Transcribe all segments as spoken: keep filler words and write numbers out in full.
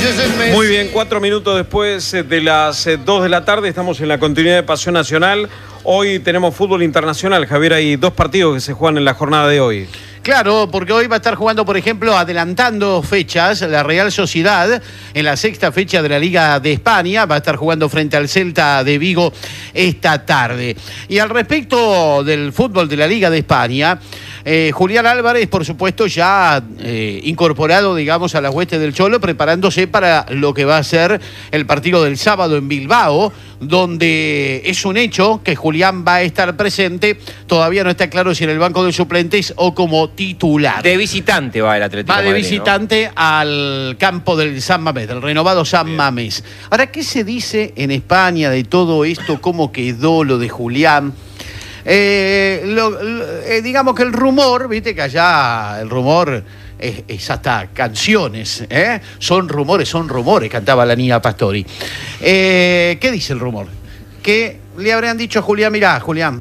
Muy bien, cuatro minutos después de las dos de la tarde, estamos en la continuidad de Pasión Nacional. Hoy tenemos fútbol internacional, Javier, hay dos partidos que se juegan en la jornada de hoy. Claro, porque hoy va a estar jugando, por ejemplo, adelantando fechas, la Real Sociedad en la sexta fecha de la Liga de España, va a estar jugando frente al Celta de Vigo esta tarde. Y al respecto del fútbol de la Liga de España, eh, Julián Álvarez, por supuesto, ya eh, incorporado, digamos, a las huestes del Cholo, preparándose para lo que va a ser el partido del sábado en Bilbao, donde es un hecho que Julián va a estar presente. Todavía no está claro si en el banco de suplentes o como titular. De visitante va el Atlético Va de Madrid, visitante, ¿no?, al campo del San Mamés, del renovado San Bien. Mamés. Ahora, ¿qué se dice en España de todo esto? ¿Cómo quedó lo de Julián? Eh, lo, lo, eh, digamos que el rumor, viste que allá el rumor es, es hasta canciones, ¿eh? Son rumores, son rumores, cantaba la Nina Pastori. Eh, ¿Qué dice el rumor? Que le habrían dicho a Julián, mirá, Julián,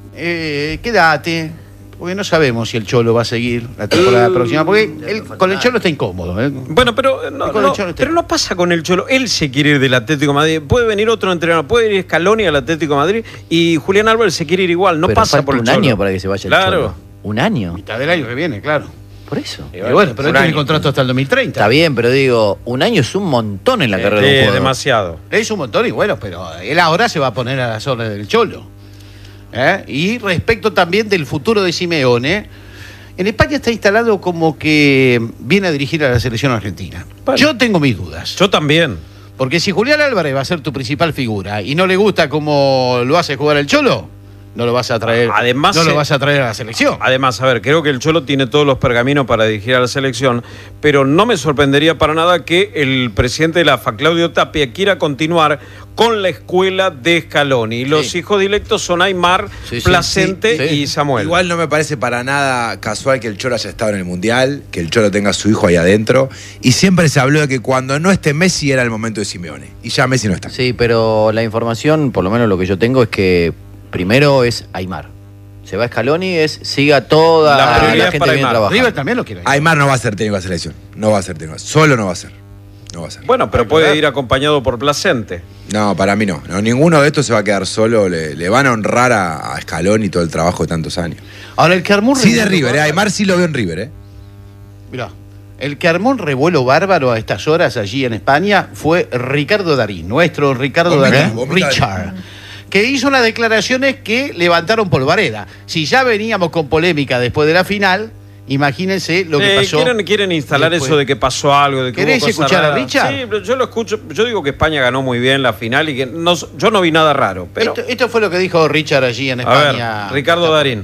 eh, quédate, porque no sabemos si el Cholo va a seguir la temporada uh, próxima, porque él, con el Cholo está incómodo. ¿eh? Bueno, pero no, no, pero no pasa con el Cholo. Él se quiere ir del Atlético de Madrid. Puede venir otro entrenador, puede ir Scaloni al Atlético de Madrid y Julián Álvarez se quiere ir igual. No pero pasa por el un Cholo. año para que se vaya el claro. Cholo. ¿Un año? Mitad del año que viene, claro. Por eso. Y bueno, bueno pero él tiene el contrato hasta el dos mil treinta. Está bien, pero digo, un año es un montón en la eh, carrera de un eh, jugador. demasiado. Es un montón y bueno, pero él ahora se va a poner a la zona del Cholo. ¿Eh? Y respecto también del futuro de Simeone, en España está instalado como que viene a dirigir a la selección argentina. Bueno, yo tengo mis dudas. Yo también. Porque si Julián Álvarez va a ser tu principal figura y no le gusta cómo lo hace jugar el Cholo, no lo vas a traer, además, no lo vas a traer a la selección. Además, a ver, creo que el Cholo tiene todos los pergaminos para dirigir a la selección, pero no me sorprendería para nada que el presidente de la A F A, Claudio Tapia, quiera continuar con la escuela de Scaloni. Los sí. hijos directos son Aymar, sí, sí, Placente sí, sí. y Samuel. Igual no me parece para nada casual que el Cholo haya estado en el Mundial, que el Cholo tenga a su hijo ahí adentro, y siempre se habló de que cuando no esté Messi era el momento de Simeone, y ya Messi no está. Sí, pero la información, por lo menos lo que yo tengo, es que primero es Aymar. Se va Scaloni, es siga toda la, la, la gente bien trabajando. River también lo quiere. Aymar no va a ser técnico de selección, no va a ser técnico, solo no va a ser. No va a ser. Bueno, pero puede ir acompañado por Placente. No, para mí no. no ninguno de estos se va a quedar solo. Le, le van a honrar a, a Scaloni todo el trabajo de tantos años. Ahora, el que armó un sí de River, eh. Aymar sí lo veo en River, ¿eh? Mirá. El que armó un revuelo bárbaro a estas horas allí en España fue Ricardo Darín, nuestro Ricardo Vomita, Darín, vomita Richard, que hizo unas declaraciones que levantaron polvareda. Si ya veníamos con polémica después de la final, imagínense lo que eh, pasó. Quieren, quieren instalar después. Eso de que pasó algo. De que ¿Querés hubo escuchar raras. a Richard? Sí, pero yo lo escucho. Yo digo que España ganó muy bien la final y que no, yo no vi nada raro. Pero... Esto, esto fue lo que dijo Richard allí en España. A ver, Ricardo Darín.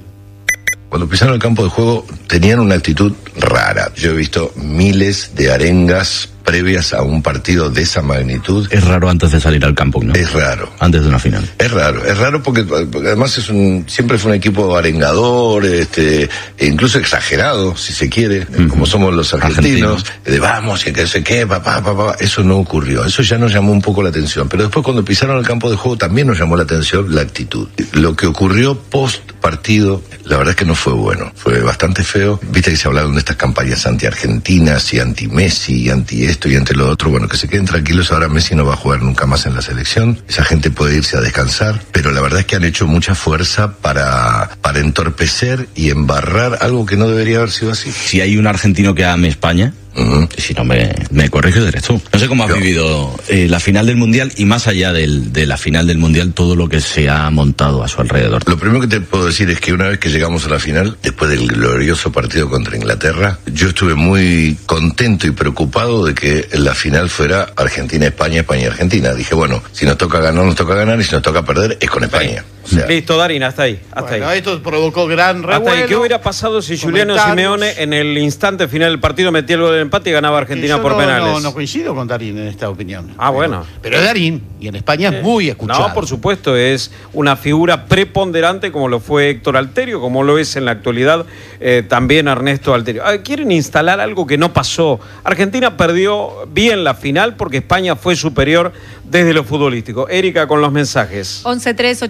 Cuando pisaron el campo de juego tenían una actitud rara. Yo he visto miles de arengas previas a un partido de esa magnitud. Es raro antes de salir al campo, ¿no? Es raro. Antes de una final. Es raro, es raro porque, porque además es un siempre fue un equipo arengador, este, e incluso exagerado, si se quiere, uh-huh. como somos los argentinos, argentinos. De vamos, y que sé qué, papá, papá, eso no ocurrió. Eso ya nos llamó un poco la atención. Pero después cuando pisaron el campo de juego también nos llamó la atención la actitud. Lo que ocurrió post partido, la verdad es que no fue bueno. Fue bastante feo. Viste que se hablaron de estas campañas anti-argentinas y anti-Messi y anti esto y entre lo otro, bueno, que se queden tranquilos, ahora Messi no va a jugar nunca más en la selección, esa gente puede irse a descansar, pero la verdad es que han hecho mucha fuerza para, para entorpecer y embarrar algo que no debería haber sido así. Si hay un argentino que ame España, uh-huh. si no me, me corriges, eres tú. No sé cómo has Yo. vivido eh, la final del Mundial y más allá del, de la final del Mundial, todo lo que se ha montado a su alrededor. Lo primero que te puedo decir es que una vez que llegamos a la final, después del glorioso partido contra Inglaterra, yo estuve muy contento y preocupado de que la final fuera Argentina-España, España-Argentina. Dije, bueno, si nos toca ganar, nos toca ganar, y si nos toca perder, es con España. O sea, listo, Darín, hasta ahí. Hasta bueno, ahí. Esto provocó gran revuelo. Hasta ahí. ¿Qué hubiera pasado si Juliano Simeone en el instante final del partido metía el gol del empate y ganaba Argentina por no, penales? No, no coincido con Darín en esta opinión. Ah, pero, bueno. Pero Darín, y en España es muy escuchado. No, por supuesto, es una figura preponderante como lo fue Héctor Alterio, como lo es en la actualidad eh, también Ernesto Alterio. Ah, quieren instalar algo que no pasó. Argentina perdió bien la final porque España fue superior desde lo futbolístico. Erika, con los mensajes. once tres ocho siete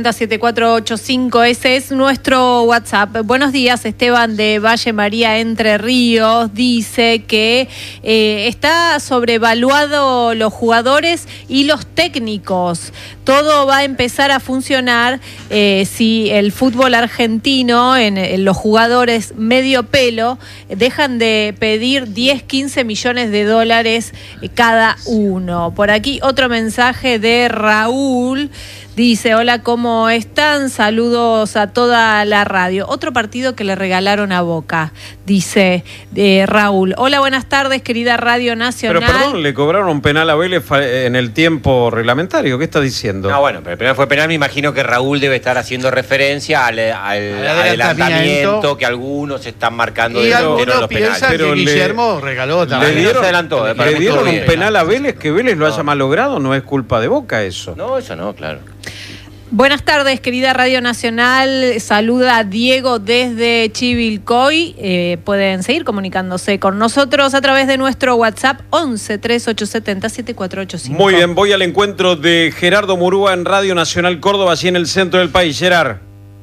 setenta, setenta y cuatro ochenta y cinco. Ese es nuestro WhatsApp. Buenos días, Esteban de Valle María, Entre Ríos. Dice que eh, está sobrevaluado los jugadores y los técnicos. Todo va a empezar a funcionar eh, si el fútbol argentino, en, en los jugadores medio pelo, dejan de pedir diez, quince millones de dólares cada uno. Por aquí otro mensaje de Raúl. Dice, hola, ¿cómo están? Saludos a toda la radio. Otro partido que le regalaron a Boca, dice eh, Raúl. Hola, buenas tardes, querida Radio Nacional. Pero perdón, le cobraron un penal a Vélez en el tiempo reglamentario. ¿Qué está diciendo? No, bueno, pero el penal fue penal. Me imagino que Raúl debe estar haciendo referencia al, al, al adelantamiento que algunos están marcando y de algunos los penales. Pero que Guillermo le, regaló también. Le dieron, se adelantó, eh, le dieron un penal a Vélez, que Vélez lo no. haya malogrado, no es culpa de Boca eso. No, eso no, claro. Buenas tardes, querida Radio Nacional. Saluda a Diego desde Chivilcoy. Eh, pueden seguir comunicándose con nosotros a través de nuestro WhatsApp once, treinta y ocho setenta, setenta y cuatro ochenta y cinco. Muy bien, voy al encuentro de Gerardo Murúa en Radio Nacional Córdoba, allí en el centro del país. Gerard.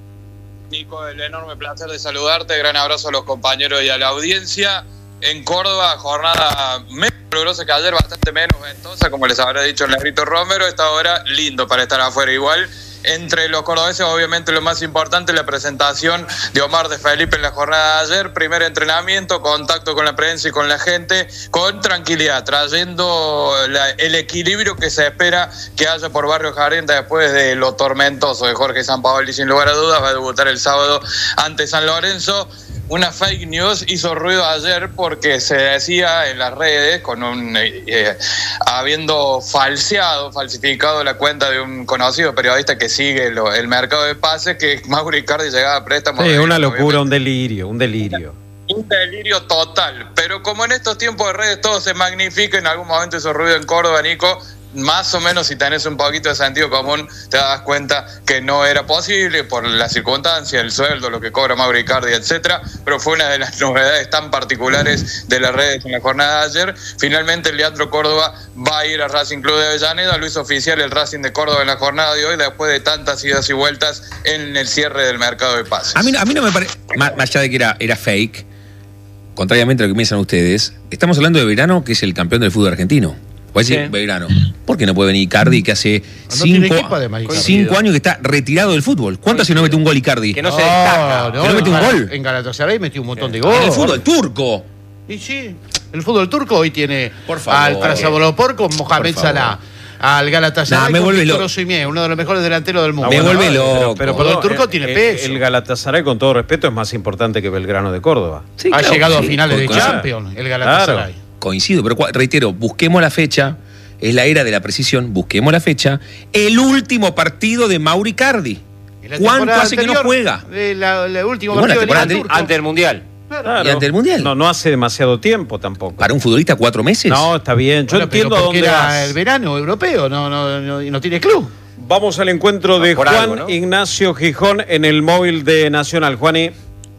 Nico, el enorme placer de saludarte. Gran abrazo a los compañeros y a la audiencia. En Córdoba, jornada menos calurosa que ayer, bastante menos ventosa, como les habrá dicho el Negrito Romero. Esta hora lindo para estar afuera igual. Entre los cordobeses, obviamente lo más importante, la presentación de Omar de Felipe en la jornada de ayer. Primer entrenamiento, contacto con la prensa y con la gente, con tranquilidad, trayendo la, el equilibrio que se espera que haya por Barrio Jardín después de lo tormentoso de Jorge Sampaoli, sin lugar a dudas. Va a debutar el sábado ante San Lorenzo. Una fake news hizo ruido ayer porque se decía en las redes, con un eh, habiendo falseado, falsificado la cuenta de un conocido periodista que sigue lo, el mercado de pases, que Mauro Icardi llegaba a préstamo. Sí, una locura, un delirio, un delirio. Un delirio total. Pero como en estos tiempos de redes todo se magnifica, en algún momento hizo ruido en Córdoba, Nico. Más o menos, si tenés un poquito de sentido común, te das cuenta que no era posible por las circunstancias, el sueldo, lo que cobra Mauro Icardi, etcétera. Pero fue una de las novedades tan particulares de las redes en la jornada de ayer. Finalmente, el Leandro Córdoba va a ir a Racing Club de Avellaneda. Lo hizo oficial el Racing de Córdoba en la jornada de hoy, después de tantas idas y vueltas en el cierre del mercado de pases. A mí, a mí no me parece, más, más allá de que era, era fake, contrariamente a lo que piensan ustedes, estamos hablando de Belgrano, que es el campeón del fútbol argentino. Voy a decir, sí. Belgrano. ¿Por qué no puede venir Icardi, que hace no cinco, además, cinco años que está retirado del fútbol? ¿Cuánto hace no mete un gol Icardi? Que no se destaca. No, que no mete un gol. En Galatasaray metió un montón de goles. En el fútbol turco. Y sí, el fútbol turco hoy tiene por favor, al Trabzonspor con Mohamed Salah. Al Galatasaray, nah, me vuelve loco. Uno de los mejores delanteros del mundo. Me bueno, vuelve loco. Pero, pero, pero el turco tiene el, peso. El Galatasaray, con todo respeto, es más importante que Belgrano de Córdoba. Sí, ha claro, llegado sí, a finales de claro. Champions, el Galatasaray. Claro. Coincido, pero reitero, busquemos la fecha. Es la era de la precisión, busquemos la fecha. El último partido de Mauro Icardi. ¿Cuánto hace que no juega? La, la última bueno, partido ante, ante, ante el Mundial. Claro. ¿Y ante el Mundial? No, no hace demasiado tiempo tampoco. ¿Para un futbolista cuatro meses? No, está bien. Yo bueno, entiendo a dónde era vas. El verano europeo, no, no, no, no tiene club. Vamos al encuentro no, de Juan algo, ¿no? Ignacio Gijón en el móvil de Nacional. Juani.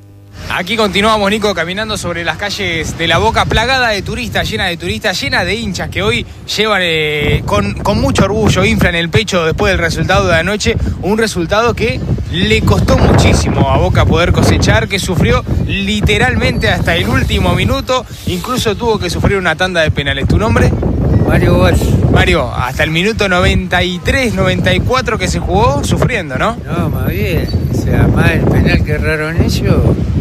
Aquí continuamos, Nico, caminando sobre las calles de La Boca, plagada de turistas, llena de turistas, llena de hinchas que hoy llevan eh, con, con mucho orgullo, inflan el pecho después del resultado de anoche, un resultado que le costó muchísimo a Boca poder cosechar, que sufrió literalmente hasta el último minuto, incluso tuvo que sufrir una tanda de penales. ¿Tu nombre? Mario Walsh. Mario, hasta el minuto noventa y tres, noventa y cuatro que se jugó, sufriendo, ¿no? No, más bien, o sea, más el penal que erraron ellos...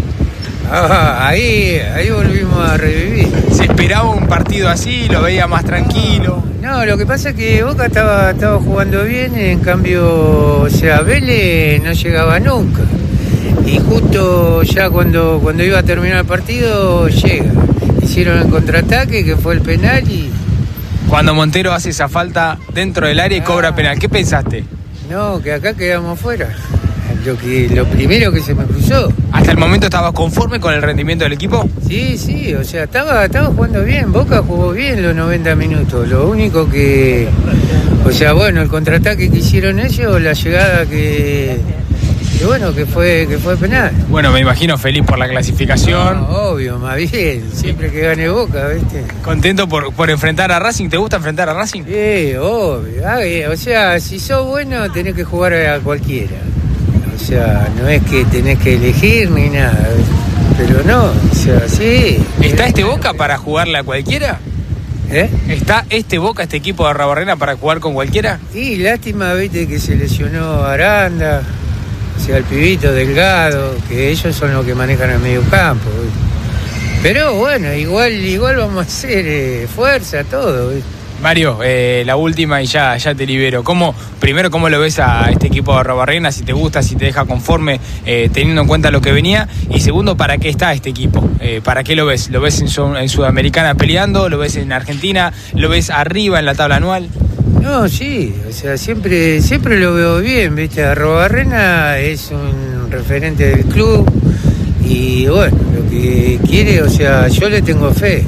Ah, ahí, ahí volvimos a revivir. ¿Se esperaba un partido así? ¿Lo veía más tranquilo? No, lo que pasa es que Boca estaba, estaba jugando bien, en cambio, o sea, Vélez no llegaba nunca. Y justo ya cuando, cuando iba a terminar el partido, llega. Hicieron el contraataque, que fue el penal y... Cuando Montero hace esa falta dentro del área y ah. cobra penal, ¿qué pensaste? No, que acá quedamos fuera. Lo, que, lo primero que se me cruzó. ¿Hasta el momento estabas conforme con el rendimiento del equipo? Sí, sí, o sea, estaba, estaba jugando bien. Boca jugó bien los noventa minutos. Lo único que, o sea, bueno, el contraataque que hicieron ellos, la llegada que, que bueno, que fue, que fue penal. Bueno, me imagino feliz por la clasificación. No, obvio, más bien, siempre que gane Boca, ¿viste? ¿Contento por, por enfrentar a Racing? ¿Te gusta enfrentar a Racing? Sí, obvio. Ah, o sea, si sos bueno, tenés que jugar a cualquiera. O sea, no es que tenés que elegir ni nada, pero no, o sea, sí. ¿Está este Boca para jugarle a cualquiera? ¿Eh? ¿Está este Boca, este equipo de Arruabarrena para jugar con cualquiera? Y lástima, viste, que se lesionó Aranda, o sea, el pibito Delgado, que ellos son los que manejan el medio campo, ¿viste? Pero bueno, igual, igual vamos a hacer eh, fuerza, todo, ¿viste? Mario, eh, la última y ya, ya te libero. ¿Cómo, primero, ¿cómo lo ves a este equipo de Arruabarrena? Si te gusta, si te deja conforme, eh, teniendo en cuenta lo que venía. Y segundo, ¿para qué está este equipo? Eh, ¿Para qué lo ves? ¿Lo ves en, su, en Sudamericana peleando? ¿Lo ves en Argentina? ¿Lo ves arriba en la tabla anual? No, sí, o sea, siempre, siempre lo veo bien, ¿viste? Arruabarrena es un referente del club y bueno, lo que quiere, o sea, yo le tengo fe,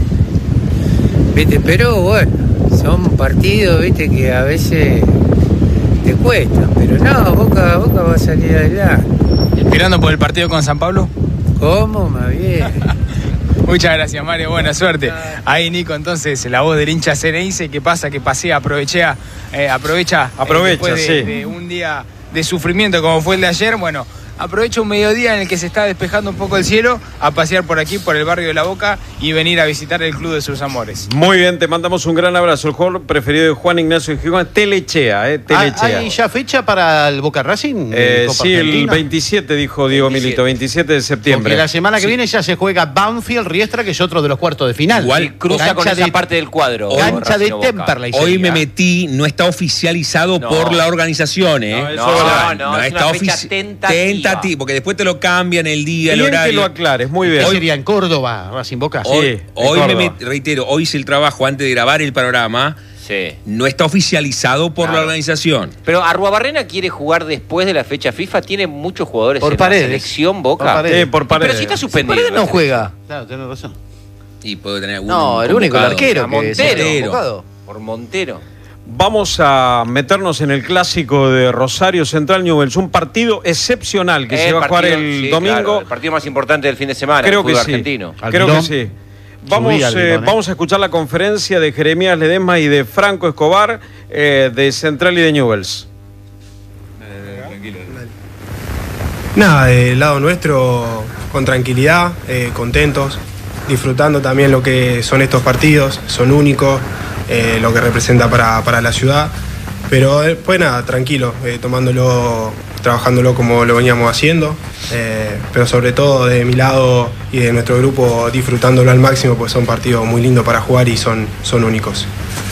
¿viste? Pero bueno, son partidos, viste, que a veces te cuestan, pero no, Boca, Boca va a salir adelante. ¿Esperando por el partido con San Pablo? ¿Cómo? Más bien. Muchas gracias, Mario, buena suerte. Ahí, Nico, entonces, la voz del hincha Ceneice, ¿qué pasa? Que pasea, aprovecha, eh, aprovecha, aprovecha eh, después sí. de, de un día de sufrimiento como fue el de ayer, bueno, aprovecha un mediodía en el que se está despejando un poco el cielo a pasear por aquí, por el barrio de La Boca y venir a visitar el club de sus amores. Muy bien, te mandamos un gran abrazo. El jugador preferido de Juan Ignacio Gijón, Telechea, eh, Telechea. ¿Hay ya fecha para el Boca Racing? Eh, sí, el veintisiete, dijo Diego veintisiete. Milito, veintisiete de septiembre. Porque la semana que sí. viene ya se juega Banfield Riestra, que es otro de los cuartos de final. Igual cruza cancha con esa de, parte del cuadro. Cancha de Temperley. Hoy me metí, no está oficializado no. por la organización, ¿eh? No, no, no, no, no es está oficial. Tentativa. Tentativa, porque después te lo cambian el día, bien el horario. Que lo aclares, muy bien. Hoy sería en Córdoba, Racing Boca. Hoy, sí, hoy me met, reitero, hoy hice el trabajo antes de grabar el panorama. Sí. No está oficializado por claro. la organización. Pero Arruabarrena quiere jugar después de la fecha FIFA. Tiene muchos jugadores por en paredes. la selección Boca. Por paredes. Sí, por paredes. Pero si está suspendido. Paredes no juega. Claro, tenés razón. Y puede tener algún No, el único, el arquero. Montero. Que Montero. Por Montero. Vamos a meternos en el clásico de Rosario Central Newell's, un partido excepcional que eh, se va a jugar el sí, domingo. Claro, el partido más importante del fin de semana. Creo el que sí. argentino. Creo que sí. Vamos, eh, vamos a escuchar la conferencia de Jeremías Ledesma y de Franco Escobar eh, de Central y de Newell's. Eh, tranquilo. Nada, del lado nuestro, con tranquilidad, eh, contentos, disfrutando también lo que son estos partidos, son únicos. Eh, lo que representa para, para la ciudad, pero pues nada, tranquilo, eh, tomándolo, trabajándolo como lo veníamos haciendo, eh, pero sobre todo de mi lado y de nuestro grupo disfrutándolo al máximo, pues son partidos muy lindos para jugar y son, son únicos.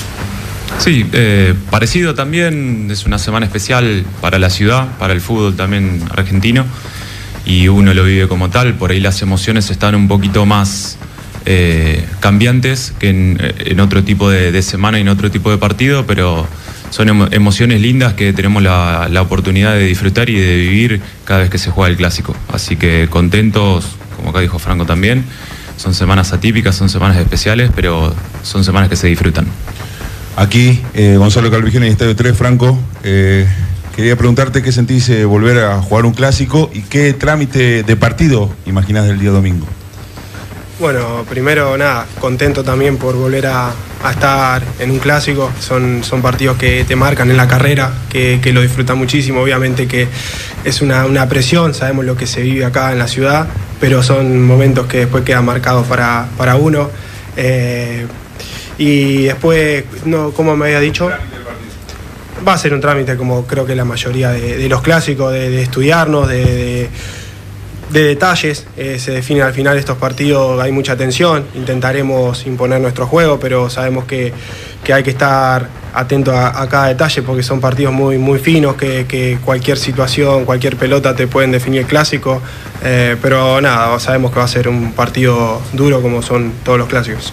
Sí, eh, parecido también, es una semana especial para la ciudad, para el fútbol también argentino, y uno lo vive como tal, por ahí las emociones están un poquito más Eh, cambiantes que en, en otro tipo de, de semana y en otro tipo de partido, pero son emo emociones lindas que tenemos la, la oportunidad de disfrutar y de vivir cada vez que se juega el clásico. Así que contentos, como acá dijo Franco también, son semanas atípicas, son semanas especiales, pero son semanas que se disfrutan. Aquí, eh, Gonzalo Calvijón en Estadio tres, Franco, eh, quería preguntarte qué sentís eh, volver a jugar un clásico y qué trámite de partido imaginás del día domingo. Bueno, primero nada, contento también por volver a, a estar en un clásico. Son, son partidos que te marcan en la carrera, que, que lo disfrutan muchísimo. Obviamente que es una, una presión, sabemos lo que se vive acá en la ciudad, pero son momentos que después quedan marcados para, para uno. Eh, y después, no, como me había dicho, va a ser un trámite como creo que la mayoría de, de los clásicos, de, de estudiarnos, de... de de detalles, eh, se definen al final estos partidos, hay mucha tensión, intentaremos imponer nuestro juego, pero sabemos que, que hay que estar atento a, a cada detalle porque son partidos muy, muy finos, que, que cualquier situación, cualquier pelota te pueden definir clásico, eh, pero nada, sabemos que va a ser un partido duro como son todos los clásicos.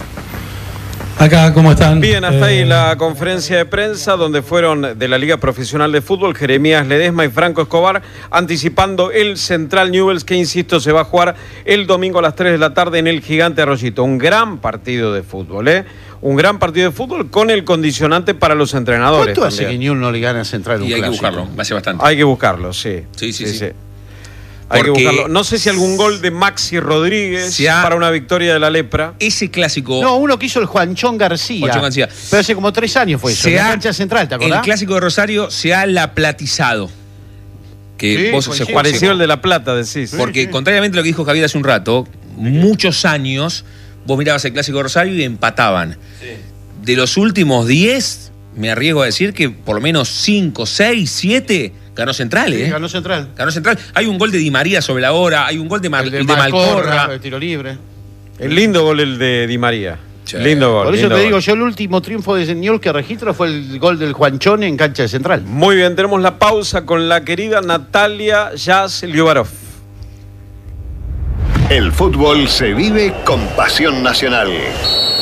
Acá, ¿cómo están? Bien, hasta eh... ahí la conferencia de prensa donde fueron de la Liga Profesional de Fútbol Jeremías Ledesma y Franco Escobar anticipando el Central Newell's que, insisto, se va a jugar el domingo a las tres de la tarde en el Gigante Arroyito. Un gran partido de fútbol, ¿eh? Un gran partido de fútbol con el condicionante para los entrenadores. ¿Cuánto hace que Newell's no le gana a Central un Y hay clásico? que buscarlo, hace bastante. Hay que buscarlo, sí. Sí, sí, sí. sí. sí. Hay que buscarlo. No sé si algún gol de Maxi Rodríguez ha, para una victoria de la Lepra. Ese clásico. No, uno que hizo el Juanchón García. Juanchón García. Pero hace como tres años fue eso. En la cancha central, ¿te acordás? El clásico de Rosario se ha laplatizado. Que sí, vos pues se sí, pareció el de La Plata, decís. Porque, sí, sí. contrariamente a lo que dijo Javier hace un rato, sí, muchos años vos mirabas el clásico de Rosario y empataban. Sí. De los últimos diez, me arriesgo a decir que por lo menos cinco, seis, siete. Ganó Central, ¿eh? Sí, ganó Central. Ganó Central. Hay un gol de Di María sobre la hora, hay un gol de, Mar el de, de Malcorra, Malcorra. El tiro libre. El lindo gol el de Di María. Sí. Lindo gol. Por eso lindo te gol. digo, yo el último triunfo de Señor que registro fue el gol del Juanchón en cancha de Central. Muy bien, tenemos la pausa con la querida Natalia Jazz Liubarov. El fútbol se vive con pasión nacional.